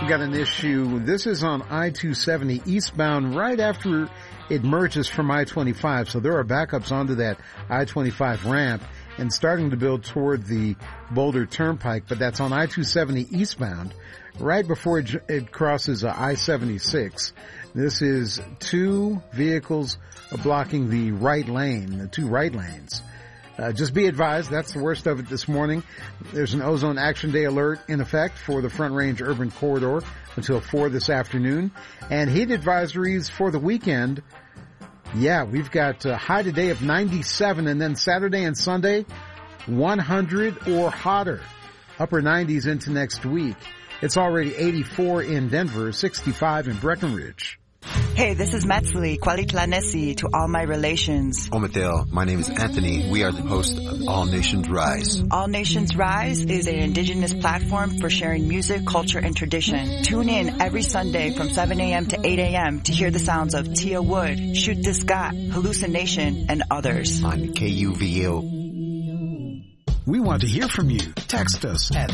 got an issue. This is on I-270 eastbound right after it merges from I-25. So there are backups onto that I-25 ramp and starting to build toward the Boulder Turnpike, but that's on I-270 eastbound right before it crosses I-76. This is two vehicles blocking the right lane, the two right lanes. Just be advised, that's the worst of it this morning. There's an Ozone Action Day alert in effect for the Front Range Urban Corridor until 4 this afternoon. And heat advisories for the weekend. Yeah, we've got a high today of 97, and then Saturday and Sunday, 100 or hotter. Upper 90s into next week. It's already 84 in Denver, 65 in Breckenridge. Hey, this is Matsuli, Kwalitlanesi to all my relations. Omatel, my name is Anthony. We are the host of All Nations Rise. All Nations Rise is an indigenous platform for sharing music, culture, and tradition. Tune in every Sunday from 7 a.m. to 8 a.m. to hear the sounds of Tia Wood, Shoot This Scott, Hallucination, and others. On KUVO. We want to hear from you. Text us at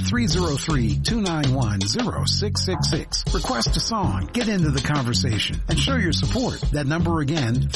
303-291-0666. Request a song, get into the conversation, and show your support. That number again,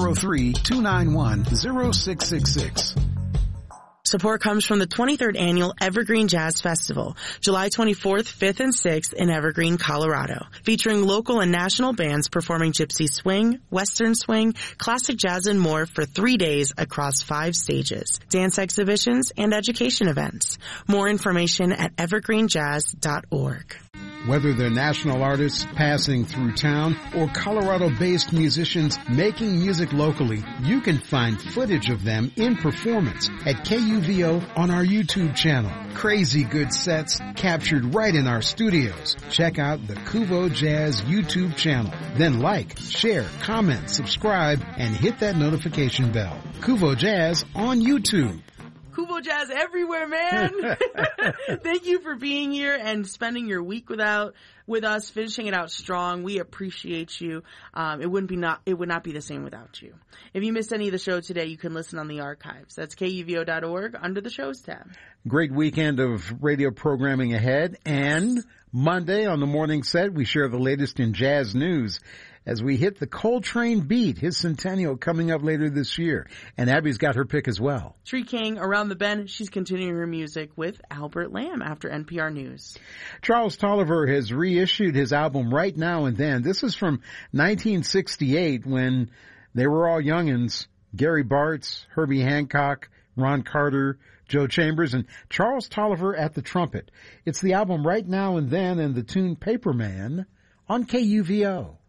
303-291-0666. Support comes from the 23rd Annual Evergreen Jazz Festival, July 24th, 5th, and 6th in Evergreen, Colorado, featuring local and national bands performing gypsy swing, western swing, classic jazz, and more for 3 days across 5 stages, dance exhibitions, and education events. More information at evergreenjazz.org. Whether they're national artists passing through town or Colorado-based musicians making music locally, you can find footage of them in performance at KUVO on our YouTube channel. Crazy good sets captured right in our studios. Check out the Kuvo Jazz YouTube channel. Then like, share, comment, subscribe, and hit that notification bell. Kuvo Jazz on YouTube. Kuvo Jazz everywhere, man. Thank you for being here and spending your week with us, finishing it out strong. We appreciate you. It would not be the same without you. If you missed any of the show today, you can listen on the archives. That's KUVO.org under the shows tab. Great weekend of radio programming ahead, and Monday on the morning set, we share the latest in jazz news as we hit the Coltrane Beat, his centennial coming up later this year. And Abby's got her pick as well. Tree King, Around the Bend. She's continuing her music with Albert Lamb after NPR News. Charles Tolliver has reissued his album Right Now and Then. This is from 1968 when they were all youngins. Gary Bartz, Herbie Hancock, Ron Carter, Joe Chambers, and Charles Tolliver at the trumpet. It's the album Right Now and Then and the tune Paperman on KUVO.